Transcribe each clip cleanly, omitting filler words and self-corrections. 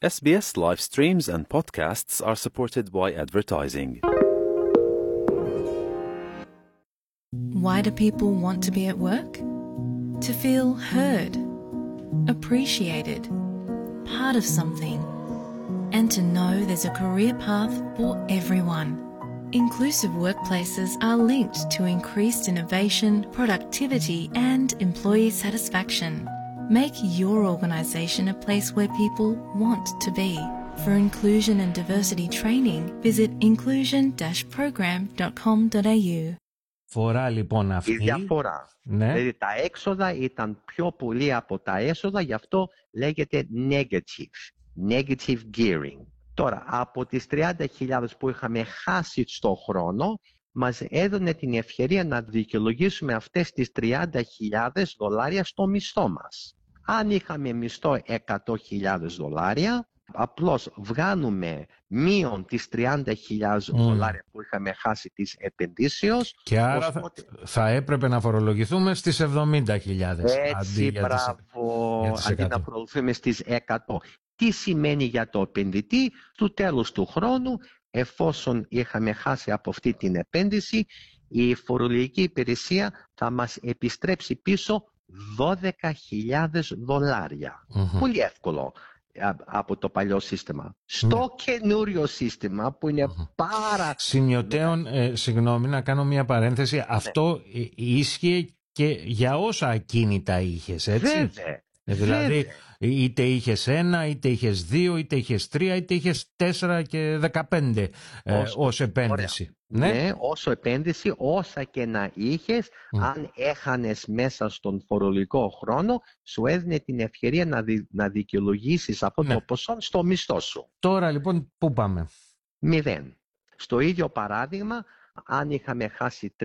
SBS live streams and podcasts are supported by advertising. Why do people want to be at work? To feel heard, appreciated, part of something, and to know there's a career path for everyone. Inclusive workplaces are linked to increased innovation, productivity, and employee satisfaction. Make your organisation a place where people want to be. For inclusion and diversity training, visit inclusion-program.com.au. Φορά λοιπόν αυτή. Η διαφορά. Ναι. Δηλαδή τα έξοδα ήταν πιο πολύ από τα έσοδα, γι' αυτό λέγεται negative gearing. Τώρα, από τις 30.000 που είχαμε χάσει στο χρόνο, μας έδωνε την ευκαιρία να δικαιολογήσουμε αυτές τις $30,000 στο μισθό μας. Αν είχαμε μισθό $100,000, απλώς βγάνουμε μείον τις $30,000 που είχαμε χάσει της επενδύσεως. Και άρα θα έπρεπε να φορολογηθούμε στις 70.000. Έτσι, μπράβο, αντί να φορολογηθούμε στις 100. Τι σημαίνει για το επενδυτή? Του τέλους του χρόνου, εφόσον είχαμε χάσει από αυτή την επένδυση, η φορολογική υπηρεσία θα μας επιστρέψει πίσω $12,000. Πολύ εύκολο από το παλιό σύστημα. Στο καινούριο σύστημα που είναι πάρα... Σημειωτέων, συγγνώμη να κάνω μια παρένθεση, αυτό ίσχυε και για όσα ακίνητα είχες, έτσι? Βέβαια. Δηλαδή είτε είχες 1, είτε είχες 2, είτε είχες 3, είτε είχες 4 και 15 ως επένδυση. Ναι, όσο επένδυση, όσα και να είχες, αν έχανες μέσα στον φορολογικό χρόνο, σου έδινε την ευκαιρία να δικαιολογήσεις αυτό το ποσό στο μισθό σου. Τώρα λοιπόν πού πάμε? 0. Στο ίδιο παράδειγμα, αν είχαμε χάσει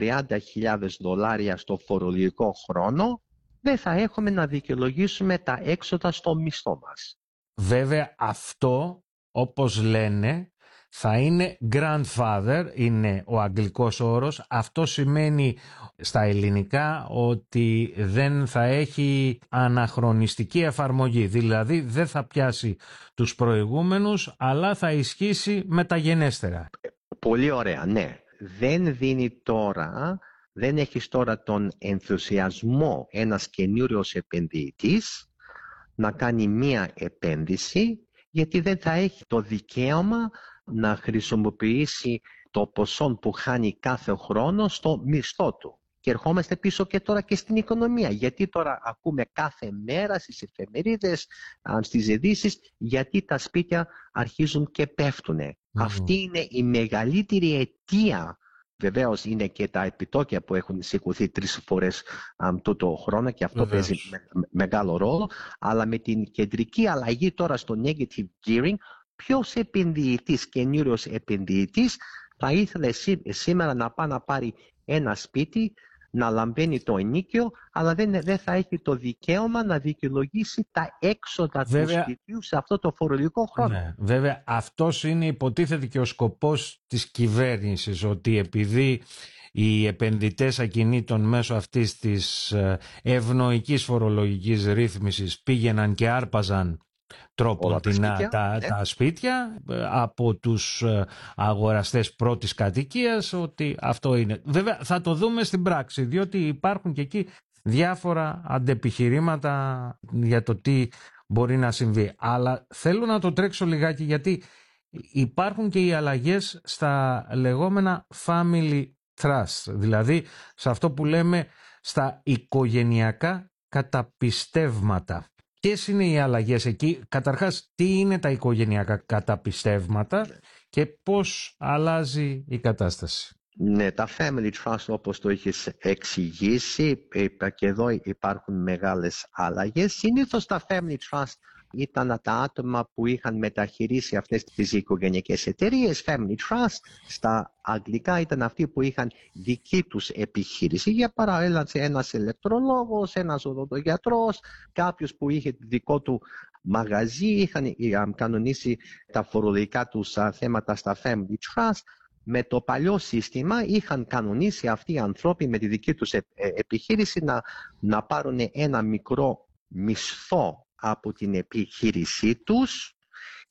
$30,000 στο φορολογικό χρόνο, δεν θα έχουμε να δικαιολογήσουμε τα έξοδα στο μισθό μας. Βέβαια αυτό, όπως λένε, θα είναι grandfather, είναι ο αγγλικός όρος. Αυτό σημαίνει στα ελληνικά ότι δεν θα έχει αναχρονιστική εφαρμογή. Δηλαδή δεν θα πιάσει τους προηγούμενους, αλλά θα ισχύσει μεταγενέστερα. Πολύ ωραία, ναι. Δεν δίνει τώρα... Δεν έχεις τώρα τον ενθουσιασμό ένας καινούριος επενδυτής να κάνει μία επένδυση, γιατί δεν θα έχει το δικαίωμα να χρησιμοποιήσει το ποσό που χάνει κάθε χρόνο στο μισθό του. Και ερχόμαστε πίσω και τώρα και στην οικονομία, γιατί τώρα ακούμε κάθε μέρα στις εφημερίδες, στις ειδήσεις, γιατί τα σπίτια αρχίζουν και πέφτουνε. Αυτή είναι η μεγαλύτερη αιτία. Βεβαίως είναι και τα επιτόκια που έχουν σηκωθεί 3 φορές τούτο χρόνο και αυτό παίζει μεγάλο ρόλο, αλλά με την κεντρική αλλαγή τώρα στο negative gearing, ποιος επενδυτής, καινούριος επενδυτής θα ήθελε σήμερα να πάει να πάρει ένα σπίτι, να λαμβάνει το ενοίκιο, αλλά δεν θα έχει το δικαίωμα να δικαιολογήσει τα έξοδα του σπιτιού σε αυτό το φορολογικό χρόνο. Ναι, βέβαια αυτός είναι υποτίθεται και ο σκοπός της κυβέρνησης, ότι επειδή οι επενδυτές ακινήτων μέσω αυτής της ευνοϊκής φορολογικής ρύθμισης πήγαιναν και άρπαζαν τρόποντινά τα σπίτια από τους αγοραστές πρώτης κατοικίας, ότι αυτό είναι. Βέβαια θα το δούμε στην πράξη, διότι υπάρχουν και εκεί διάφορα αντεπιχειρήματα για το τι μπορεί να συμβεί. Αλλά θέλω να το τρέξω λιγάκι, γιατί υπάρχουν και οι αλλαγές στα λεγόμενα family trust, δηλαδή σε αυτό που λέμε στα οικογενειακά καταπιστεύματα. Ποιες είναι οι αλλαγές εκεί? Καταρχάς, τι είναι τα οικογενειακά καταπιστεύματα και πώς αλλάζει η κατάσταση? Ναι, τα family trust, όπως το είχες εξηγήσει, και εδώ υπάρχουν μεγάλες αλλαγές. Συνήθως τα family trust ήταν τα άτομα που είχαν μεταχειρίσει αυτές τις οικογενειακές εταιρείες. Family trust στα αγγλικά ήταν αυτοί που είχαν δική τους επιχείρηση. Για παράδειγμα, ένας ηλεκτρολόγος, ένας οδοντογιατρός, κάποιος που είχε δικό του μαγαζί, είχαν κανονίσει τα φορολογικά τους θέματα στα family trust. Με το παλιό σύστημα είχαν κανονίσει αυτοί οι άνθρωποι με τη δική τους επιχείρηση να πάρουν ένα μικρό μισθό από την επιχείρησή τους